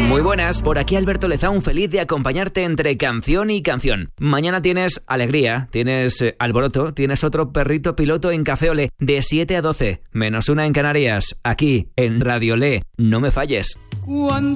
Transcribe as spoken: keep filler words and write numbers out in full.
Muy buenas, por aquí Alberto Lezaun, feliz de acompañarte entre canción y canción. Mañana tienes alegría, tienes eh, alboroto, tienes otro perrito piloto en Café Olé de siete a doce, menos una en Canarias, aquí en Radio Olé. No me falles. Cuando